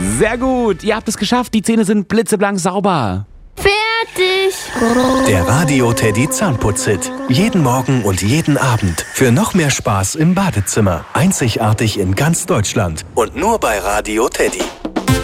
Sehr gut, ihr habt es geschafft. Die Zähne sind blitzeblank sauber. Fertig. Der Radio Teddy Zahnputz-Hit. Jeden Morgen und jeden Abend. Für noch mehr Spaß im Badezimmer. Einzigartig in ganz Deutschland. Und nur bei Radio Teddy.